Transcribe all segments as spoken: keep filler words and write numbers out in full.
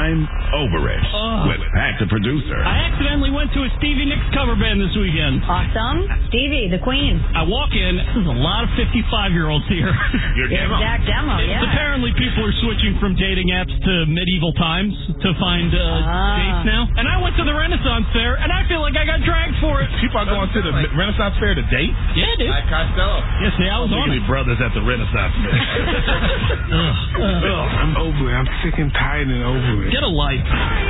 I'm over it Oh. with Pat the producer. I accidentally went to a Stevie Nicks cover band this weekend. Awesome. Stevie, the queen. I walk in, there's a lot of fifty-five-year-olds here. Your Your demo. exact demo, It's yeah. apparently people are switching from dating apps to medieval times to find uh, Ah. dates now. And I went to the Renaissance Fair, and I feel like I got dragged for it. People are going to the Renaissance Fair to date? Yeah, dude. Like Costello. Yes, yeah, I was on it. brothers at the Renaissance Fair. Ugh, I'm over it. I'm sick and tired and over it. Get a life.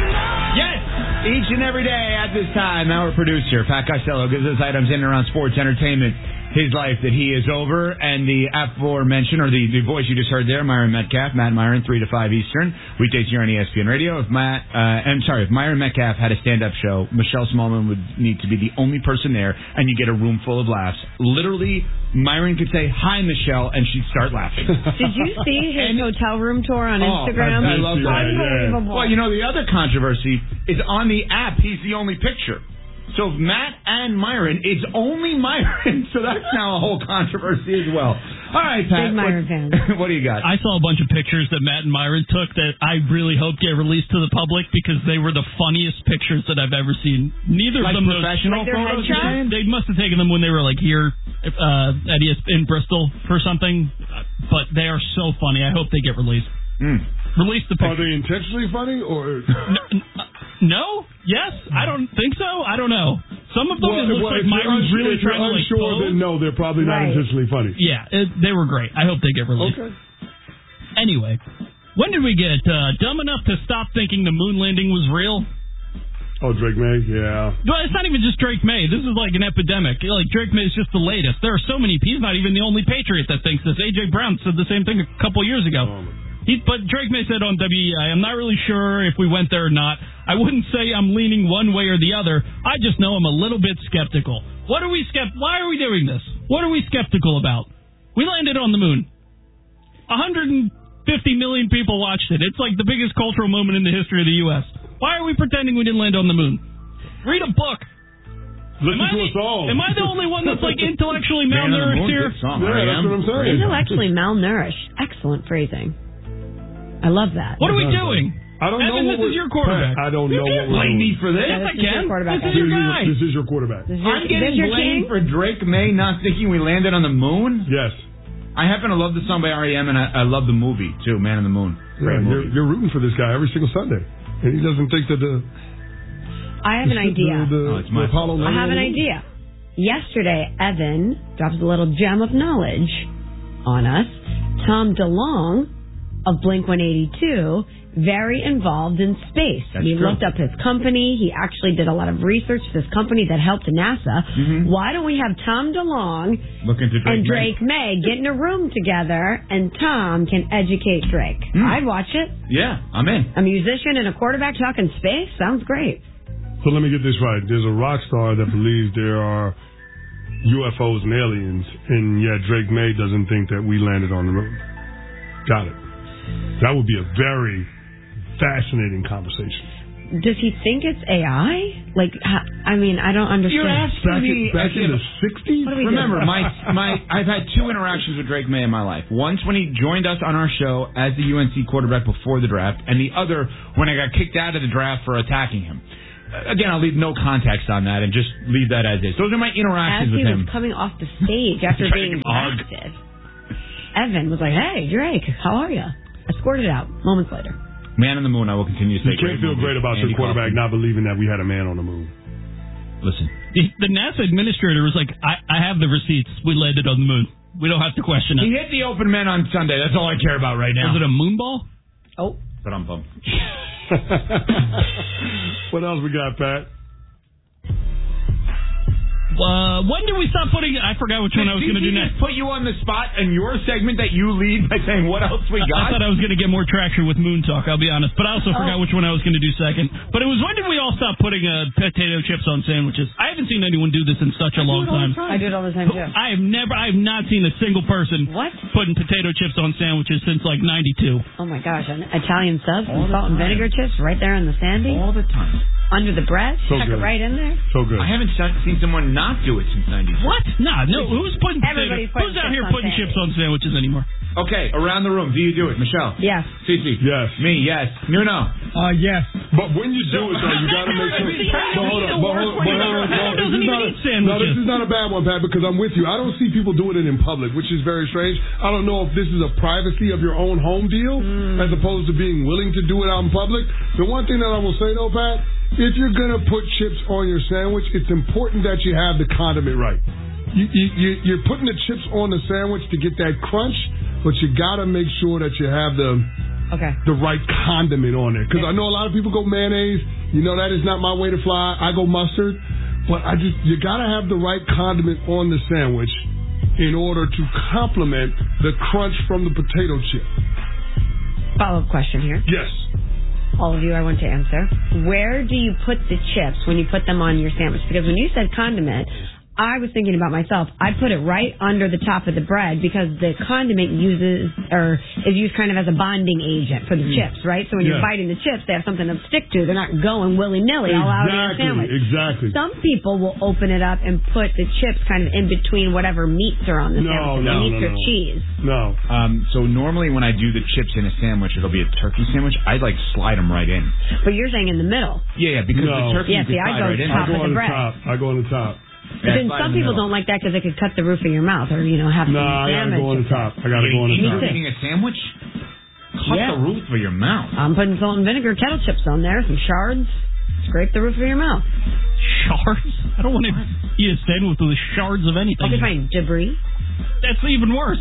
Yes! Each and every day at this time, our producer, Pat Costello, gives us items in and around sports, entertainment, his life that he is over, and the aforementioned, or the, the voice you just heard there, Myron Metcalf, Matt Myron, three to five Eastern, weekdays here on E S P N Radio. If Matt, uh, I'm sorry, if Myron Metcalf had a stand-up show, Michelle Smallman would need to be the only person there, and you get a room full of laughs. Literally, Myron could say, "Hi, Michelle," and she'd start laughing. Did you see his hotel room tour on Oh, Instagram? I, I love that. Unbelievable. Well, you know, the other controversy is on the app, he's the only picture. So if Matt and Myron, it's only Myron. So that's now a whole controversy as well. All right, Pat. Big Myron what, fan. what do you got? I saw a bunch of pictures that Matt and Myron took that I really hope get released to the public because they were the funniest pictures that I've ever seen. Neither Like of them professional Like their photos? headshots? you're saying? They must have taken them when they were like here uh, at E S P N in Bristol for something, but they are so funny. I hope they get released. Mm. Release the Are picture. they intentionally funny or? No, no? Yes? I don't think so. I don't know. Some of them it looks like if you're Myron's unsure, really if you're trying to like unsure, pose. then no, they're probably not Right. intentionally funny. Yeah, it, they were great. I hope they get released. Okay. Anyway, when did we get uh, dumb enough to stop thinking the moon landing was real? Oh, Drake May, yeah. Well, it's not even just Drake May. This is like an epidemic. Like, Drake May is just the latest. There are so many. He's not even the only Patriot that thinks this. A J. Brown said the same thing a couple years ago. Oh, He, but Drake May said on W E I, I'm not really sure if we went there or not. I wouldn't say I'm leaning one way or the other. I just know I'm a little bit skeptical. What are we skept? Why are we doing this? What are we skeptical about? We landed on the moon. one hundred fifty million people watched it. It's like the biggest cultural moment in the history of the U S Why are we pretending we didn't land on the moon? Read a book. Listen am I to the, us all. Am I the only one that's like intellectually Man on the malnourished Moon, here? good song. Yeah, I that's am. what I'm saying. Intellectually malnourished. Excellent phrasing. I love that. What are we doing? I don't Evan, know. this what is we're- your quarterback. Pat, I don't know what we're Blame me doing. for this? Yeah, Yes, I this is your can. quarterback. This is This your is, guy. this is your quarterback. This is your, I'm this getting your blamed king? for Drake May not thinking we landed on the moon? Yes. I happen to love the song by R E M, and I, I love the movie, too, Man on the Moon. Great Yeah, you're, movie. you're rooting for this guy every single Sunday. And he doesn't think that the... I have an idea. The, the, Oh, it's my the Apollo I have an nine eleven? idea. Yesterday, Evan drops a little gem of knowledge on us. Tom DeLonge of Blink one eighty-two, very involved in space. That's he true. looked up his company. He actually did a lot of research for this company that helped NASA. Mhm. Why don't we have Tom DeLonge Looking to Drake and May. Drake May get in a room together, and Tom can educate Drake? Hmm. I'd watch it. Yeah, I'm in. A musician and a quarterback talking space sounds great. So let me get this right. There's a rock star that believes there are U F Os and aliens, and yet Drake May doesn't think that we landed on the moon. Got it. That would be a very fascinating conversation. Does he think it's A I? Like, h- I mean, I don't understand. You're asking Back, me. in, back in the sixties? What do we do? Remember, my my I've had two interactions with Drake May in my life. Once when he joined us on our show as the U N C quarterback before the draft, and the other when I got kicked out of the draft for attacking him. Uh, Again, I'll leave no context on that and just leave that as is. Those are my As interactions he with was him. coming off the stage after Trying to being give him a hug. drafted, Evan was like, "Hey, Drake, how are you?" Escorted out moments later. Man on the Moon, I will continue to say. You can't feel movie. great about Andy your quarterback Kaufman. not believing that we had a man on the moon. Listen, The, the NASA administrator was like, I, I have the receipts. We landed on the moon. We don't have to question he it. hit the open men on Sunday. That's all I care about right now. Was it a moon ball? Oh, But I'm bummed. What else we got, Pat? Uh, when did we stop putting... I forgot which one I was going to do Did he next. just put you on the spot in your segment that you lead by saying what else we I got? thought I was going to get more traction with Moon Talk, I'll be honest. But I also forgot which one I was going to do second. But it was when did we all stop putting uh, potato chips on sandwiches? I haven't seen anyone do this in such a long time. I do it all the time too. I have never, I have not seen a single person What? putting potato chips on sandwiches since like ninety-two. Oh my gosh, an Italian subs All and the salt and time. vinegar chips right there in the sandy, All the time. under the bread, So tuck good. it right in there. So good. I haven't se- seen someone not do it since ninety-two. What? Nah, no. Who's putting Everybody's potato, putting Who's out chips here on putting sandwiches. chips on sandwiches anymore? Okay, around the room. Do you do it? Michelle? Yes. Cece? Yes. Me, yes. Nuno? Uh, yes. But when you do it, though, you got to make sure. But hold on, but hold on, but hold on. No, this is not a, no, this is not a bad one, Pat, because I'm with you. I don't see people doing it in public, which is very strange. I don't know if this is a privacy of your own home deal, mm. as opposed to being willing to do it out in public. The one thing that I will say, though, Pat, if you're going to put chips on your sandwich, it's important that you have the condiment right. You, you, you, you're putting the chips on the sandwich to get that crunch, but you got to make sure that you have the okay. the right condiment on it. Because okay. I know a lot of people go mayonnaise. You know, that is not my way to fly. I go mustard. But I just you got to have the right condiment on the sandwich in order to complement the crunch from the potato chip. Follow-up question here. Yes. All of you, I want to answer. Where do you put the chips when you put them on your sandwich? Because when you said condiment, I was thinking about myself. I put it right under the top of the bread because the condiment uses or is used kind of as a bonding agent for the mm. chips, right? So when yeah. you're biting the chips, they have something to stick to. They're not going willy-nilly exactly, all out of your sandwich. Exactly. Some people will open it up and put the chips kind of in between whatever meats are on the no, sandwich. No, meats no, or no. cheese. No. Um, so normally when I do the chips in a sandwich, it'll be a turkey sandwich. I like slide them right in. But you're saying in the middle. Yeah, yeah, because no. the turkey yeah, you see, can I slide go right in. top I go of on the the bread. top. I go on the top. But then some people don't like that because it could cut the roof of your mouth, or you know, have no, some I gotta damage. go on the top. I gotta go on the top. Eating a sandwich? Cut yeah. the roof of your mouth. I'm putting salt and vinegar kettle chips on there, some shards. Scrape the roof of your mouth. Shards? I don't want to eat a sandwich with shards of anything. Okay, fine. Debris. That's even worse.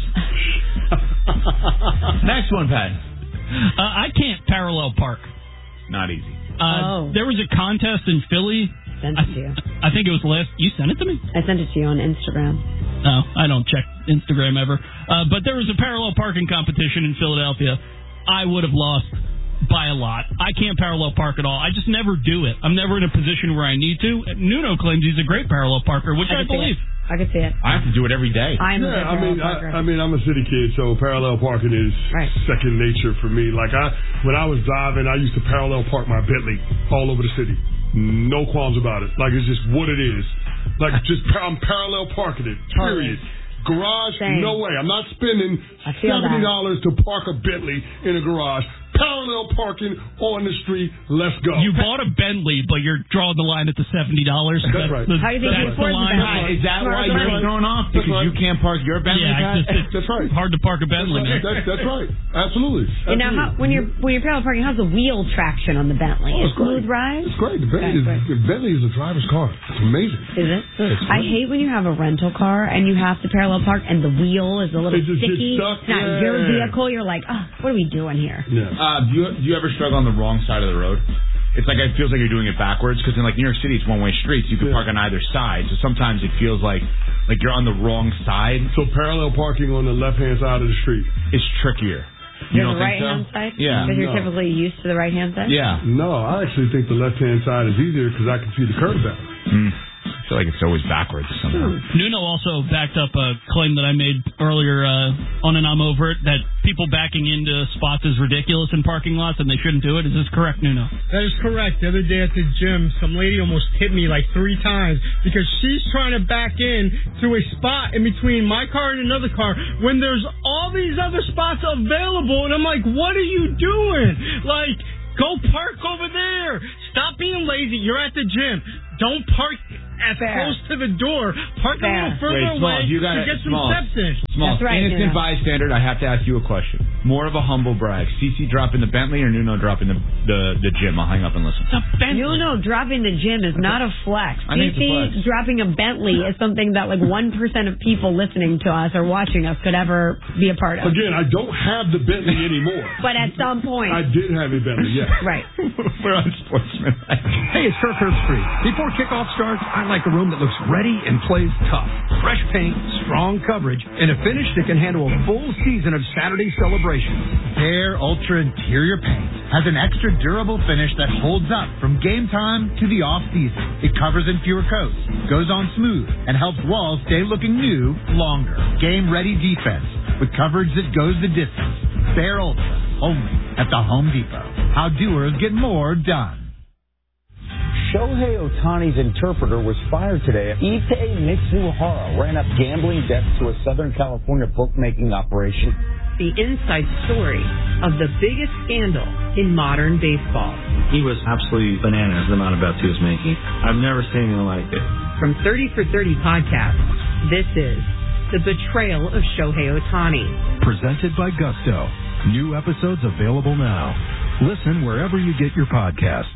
Next one, Pat. Uh, I can't parallel park. Not easy. Uh, oh. There was a contest in Philly. Sent it to you. I think it was last. You sent it to me? I sent it to you on Instagram. No, I don't check Instagram ever. Uh, but there was a parallel parking competition in Philadelphia. I would have lost by a lot. I can't parallel park at all. I just never do it. I'm never in a position where I need to. Nuno claims he's a great parallel parker, which I, I believe. I can see it. I have to do it every day. I'm yeah, a I mean, I, I mean, I'm a city kid, so parallel parking is right. second nature for me. Like I, when I was driving, I used to parallel park my Bentley all over the city. No qualms about it. Like it's just what it is. Like just I'm parallel parking it. Period. Garage, Same. No way. I'm not spending seventy dollars to park a Bentley in a garage. Parallel parking on the street. Let's go. You bought a Bentley, but you're drawing the line at the seventy dollars. That's right. How do you think you afford the Bentley? Is that why you're right. thrown off? Because right. you can't park your Bentley? Yeah, just, it's, that's right. Hard to park a Bentley. That's, right. that's, that's right. Absolutely. Absolutely. And now, how, when you're when you're parallel parking, how's the wheel traction on the Bentley? Oh, it's smooth ride? It's great. The Bentley, is, the Bentley is a driver's car. It's amazing. Is it? Yeah, I hate when you have a rental car and you have to parallel park and the wheel is a little sticky. It's not yeah. your vehicle. You're like, oh, what are we doing here? Yeah. Uh, do you do you ever struggle on the wrong side of the road? It's like it feels like you're doing it backwards because in like New York City it's one way streets. You can yeah. park on either side, so sometimes it feels like like you're on the wrong side. So parallel parking on the left hand side of the street is trickier. You There's don't the think right so? hand side? Yeah. Because you're No. typically used to the right hand side? Yeah. No, I actually think the left hand side is easier because I can see the curb better. Mm. I feel like it's always backwards somehow. Hmm. Nuno also backed up a claim that I made earlier uh, on an I'm Over It, that people backing into spots is ridiculous in parking lots and they shouldn't do it. Is this correct, Nuno? That is correct. The other day at the gym, some lady almost hit me like three times because she's trying to back in to a spot in between my car and another car when there's all these other spots available. And I'm like, what are you doing? Like, go park over there. Stop being lazy. You're at the gym. Don't park as Fair. close to the door. Park Fair. a little further Wait, Smalls, away you gotta, to get some Smalls, steps in. Smalls, That's right, innocent Nuno. bystander, I have to ask you a question. More of a humble brag. C C dropping the Bentley or Nuno dropping the, the, the gym? I'll hang up and listen. The Bentley. Nuno dropping the gym is not a flex. I think it's a flex. C C dropping a Bentley is something that like one percent of people listening to us or watching us could ever be a part of. Again, I don't have the Bentley anymore. But at some point. I did have a Bentley, yes. Right. We're on Sportsman. Hey, it's Kirk Herbstreit. Before kickoff starts, I like a room that looks ready and plays tough. Fresh paint, strong coverage, and a finish that can handle a full season of Saturday celebrations. Bear Ultra Interior Paint has an extra durable finish that holds up from game time to the off-season. It covers in fewer coats, goes on smooth, and helps walls stay looking new longer. Game-ready defense with coverage that goes the distance. Bear Ultra, only at the Home Depot. How doers get more done. Shohei Ohtani's interpreter was fired today. Issei Mitsuhara ran up gambling debts to a Southern California bookmaking operation the inside story of the biggest scandal in modern baseball. He was absolutely bananas, the amount of bets he was making. I've never seen anything like it. From thirty for thirty Podcast, this is The Betrayal of Shohei Ohtani. Presented by Gusto. New episodes available now. Listen wherever you get your podcasts.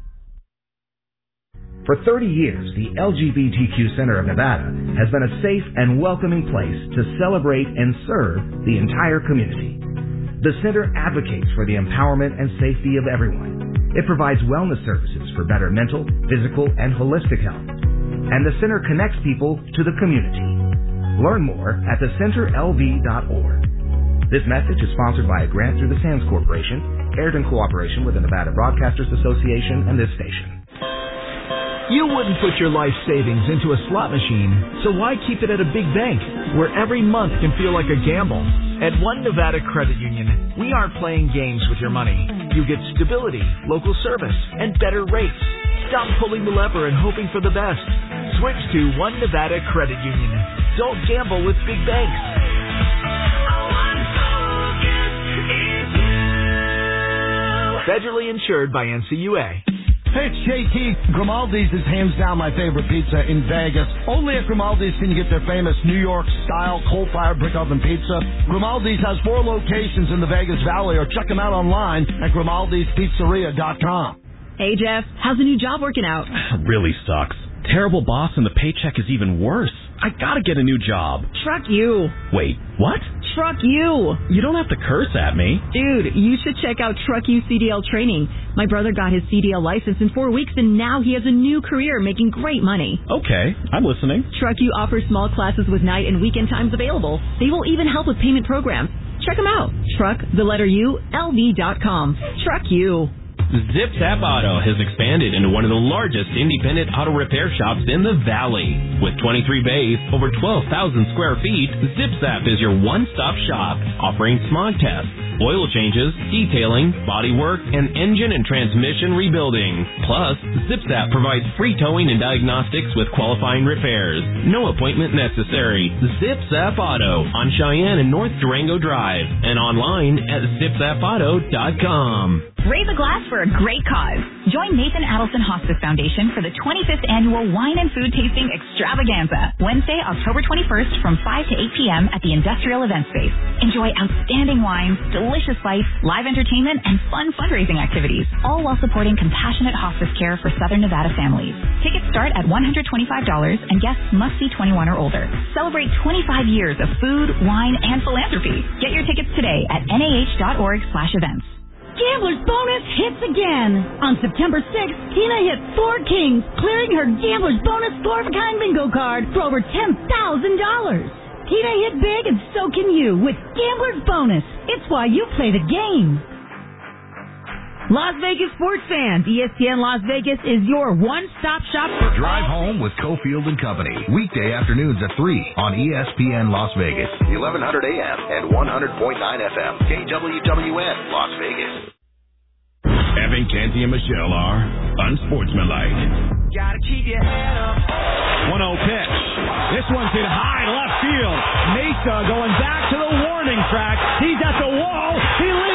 For thirty years, the L G B T Q Center of Nevada has been a safe and welcoming place to celebrate and serve the entire community. The center advocates for the empowerment and safety of everyone. It provides wellness services for better mental, physical, and holistic health. And the center connects people to the community. Learn more at the center L V dot org. This message is sponsored by a grant through the Sands Corporation, aired in cooperation with the Nevada Broadcasters Association and this station. You wouldn't put your life savings into a slot machine, so why keep it at a big bank, where every month can feel like a gamble? At One Nevada Credit Union, we aren't playing games with your money. You get stability, local service, and better rates. Stop pulling the lever and hoping for the best. Switch to One Nevada Credit Union. Don't gamble with big banks. Federally insured by N C U A. Hey, it's J T. Grimaldi's is hands down my favorite pizza in Vegas. Only at Grimaldi's can you get their famous New York-style coal-fired brick oven pizza. Grimaldi's has four locations in the Vegas Valley, or check them out online at grimaldis pizzeria dot com. Hey, Jeff. How's the new job working out? Really sucks. Terrible boss, and the paycheck is even worse. I gotta get a new job. Truck you. Wait, what? Truck you. You don't have to curse at me. Dude, you should check out Truck You C D L training. My brother got his C D L license in four weeks, and now he has a new career making great money. Okay, I'm listening. Truck You offers small classes with night and weekend times available. They will even help with payment programs. Check them out. Truck, the letter U, L V dot com. Truck You. ZipZap Auto has expanded into one of the largest independent auto repair shops in the Valley. With twenty-three bays, over twelve thousand square feet, ZipZap is your one-stop shop, offering smog tests, oil changes, detailing, bodywork, and engine and transmission rebuilding. Plus, ZipZap provides free towing and diagnostics with qualifying repairs. No appointment necessary. ZipZap Auto on Cheyenne and North Durango Drive, and online at zip zap auto dot com. Raise a glass for a great cause. Join Nathan Adelson Hospice Foundation for the twenty-fifth Annual Wine and Food Tasting Extravaganza, Wednesday, October twenty-first from five to eight p.m. at the Industrial Event Space. Enjoy outstanding wines, delicious bites, live entertainment, and fun fundraising activities, all while supporting compassionate hospice care for Southern Nevada families. Tickets start at one hundred twenty-five dollars, and guests must be twenty-one or older. Celebrate twenty-five years of food, wine, and philanthropy. Get your tickets today at N A H dot org slash events. Gambler's Bonus hits again. On September sixth, Tina hit four kings, clearing her Gambler's Bonus four-of-a-kind bingo card for over ten thousand dollars. Tina hit big, and so can you with Gambler's Bonus. It's why you play the game. Las Vegas sports fans, E S P N Las Vegas is your one-stop shop for Drive Home with Cofield and Company. Weekday afternoons at three on E S P N Las Vegas. eleven hundred A M and one hundred point nine F M. K W W N Las Vegas. Evan, Canty, and Michelle are unsportsmanlike. Gotta keep your head up. one oh pitch. This one's hit high left field. Mesa going back to the warning track. He's at the wall. He leads.